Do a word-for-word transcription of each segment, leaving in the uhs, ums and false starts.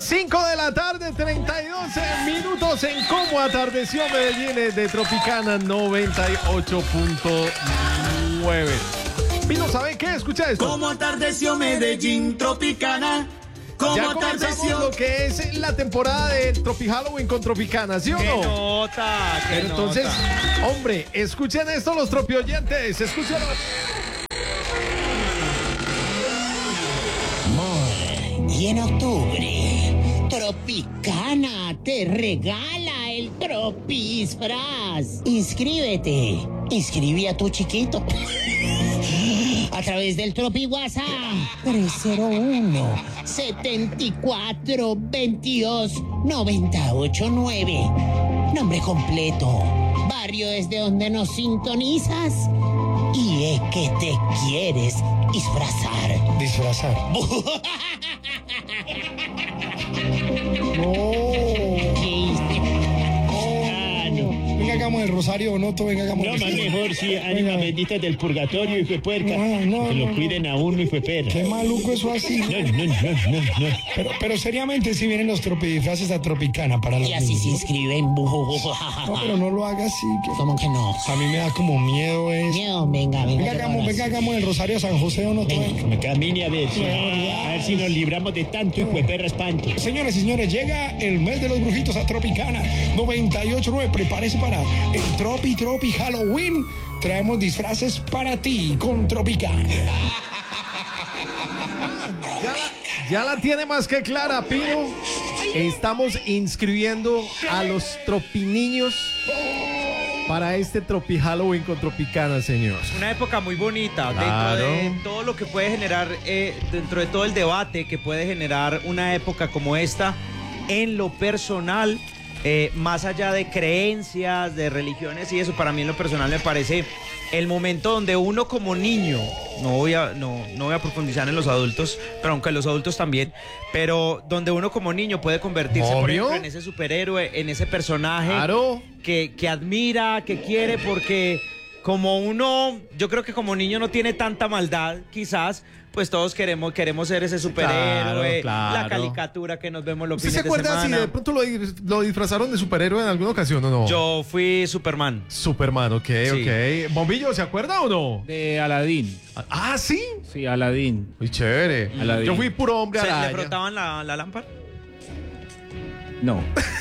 cinco de la tarde, treinta y dos minutos en cómo atardeció Medellín de Tropicana noventa y ocho punto nueve. Pino, ¿sabe qué? Escucha esto. Cómo atardeció Medellín, Tropicana. ¿Cómo Ya comenzamos atardeció? lo que es la temporada del Tropi Halloween con Tropicana, ¿sí o ¡Qué no? nota! ¡Qué Entonces, nota! hombre, escuchen esto los Tropi oyentes, escúchenlo. Y en octubre, Tropicana te regala el Tropisfraz. Inscríbete. Inscribe a tu chiquito. A través del Tropi WhatsApp tres cero uno, setenta y cuatro, veintidós, noventa y ocho nueve. Nombre completo, barrio desde donde nos sintonizas y es que te quieres disfrazar. Disfrazar. No. Ah, no. Venga, hagamos el rosario o no, todo venga, hagamos No, el más mejor, sí, ánima bendita del purgatorio y fue puerca. No, no, que lo no, cuiden a uno y fue perra. Qué maluco eso así. No, no, no, no, no. Pero, pero seriamente, si vienen los tropidisfraces a Tropicana para los Y así se niños. inscriben. No, pero no lo haga así. Que ¿Cómo que no? a mí me da como miedo eso. Miedo, venga, venga. Venga, te hagamos, abrazo. venga, hagamos el rosario a San José o no, todo venga. Me camine a ver, si, a ver si nos libramos de tanto y fue perra espanto. Señores y señores, llega el mes de los brujitos a Tropicana noventa y ocho nueve. Prepárese para el Tropi Tropi Halloween. Traemos disfraces para ti con Tropicana. Ya la, ya la tiene más que clara, Pino. Estamos inscribiendo a los tropiniños para este Tropi Halloween con Tropicana, señor. Una época muy bonita, Claro. dentro de todo lo que puede generar, eh, dentro de todo el debate que puede generar una época como esta, en lo personal, eh, más allá de creencias, de religiones y eso, para mí en lo personal me parece el momento donde uno como niño, no voy a, no, no voy a profundizar en los adultos, pero aunque los adultos también, pero donde uno como niño puede convertirse, por Obvio. ejemplo, en ese superhéroe, en ese personaje Claro. que, que admira, que quiere, porque como uno, yo creo que como niño no tiene tanta maldad, quizás, pues todos queremos, queremos ser ese superhéroe, Claro, claro. la caricatura que nos vemos los ¿Usted se fines de acuerda si semana. de pronto lo, di- lo disfrazaron de superhéroe en alguna ocasión o no? Yo fui Superman. Superman, ok, Sí. ok. Bombillo, ¿se acuerda o no? De Aladín. Ah, sí. Sí, Aladín. Muy chévere. Aladín. Yo fui puro hombre ¿Se le araña. frotaban la, la lámpara? No.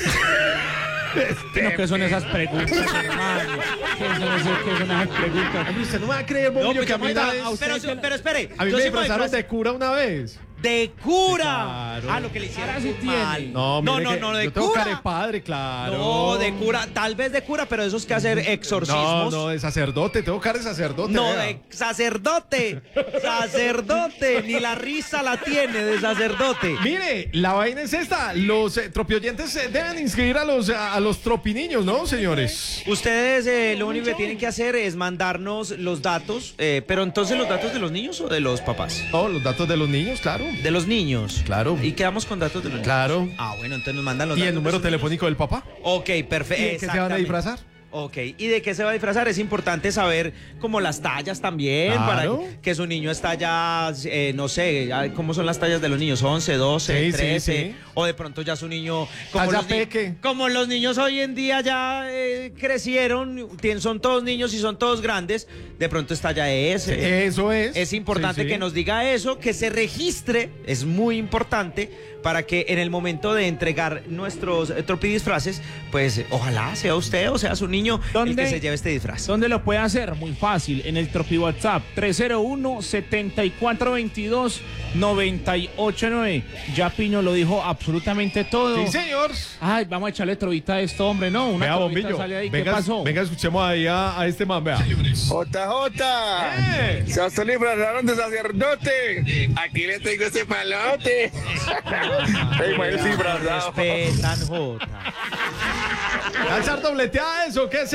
No, ¿qué son esas preguntas, hermano? ¿Qué son, esas, qué son esas preguntas? Hombre, usted no me va a creer, Bombillo, pues que a yo mí me- una vez- a usted- pero, pero espere. A mí yo me sí disfrazaron disfrazé- de cura una vez. de cura. Claro. Ah, lo que le hicieron Ahora sí muy mal. tiene. No, no, mire no, que no, de yo tengo cura. cara de padre, claro. No, de cura, tal vez de cura, pero esos que hacer No, exorcismos. no, de sacerdote, tengo cara de sacerdote. No, vea. de sacerdote. Sacerdote. Ni la risa la tiene de sacerdote. Mire, la vaina es esta. Los eh, tropioyentes eh, deben inscribir a los, a, a los tropiniños, ¿no, señores? Ustedes eh, lo único que tienen que hacer es mandarnos los datos, eh, pero entonces los datos de los niños o de los papás. Oh, los datos de los niños, claro. De los niños. Claro. Y quedamos con datos de los niños. Claro. Ah, bueno, entonces nos mandan los Y datos. el número de sus telefónico del papá. niños. Ok, perfecto. ¿Y de qué se van a disfrazar? Ok, ¿y de qué se va a disfrazar? Es importante saber como las tallas también, Claro. para que su niño está ya, eh, no sé, ya, ¿cómo son las tallas de los niños? once, doce, Sí, sí, trece, sí. o de pronto ya su niño... Como Talla los, ni- peque. como los niños hoy en día ya eh, crecieron, tienen- son todos niños y son todos grandes, de pronto está ya ese. Eso es. Es importante Sí, sí. que nos diga eso, que se registre, es muy importante para que en el momento de entregar nuestros eh, tropidisfraces, pues eh, ojalá sea usted o sea su niño el ¿Dónde? que se lleve este disfraz. ¿Dónde lo puede hacer? Muy fácil, en el Tropi WhatsApp tres cero uno, setenta y cuatro, veintidós, noventa y ocho nueve. Ya Piño lo dijo absolutamente todo. Sí, señor. Ay, vamos a echarle trovita a esto, hombre, no, una Vea, trovita Bombillo. sale ahí. ¿Qué Venga, pasó? venga, escuchemos ahí a, a este man, vea. J J, ¡Eh! se hasta disfrazaron de sacerdote. Aquí le tengo ese palote. Ey, man, disfrazado. Respetan, Jota. ¿Calzar dobleteada eso? ¿Qué es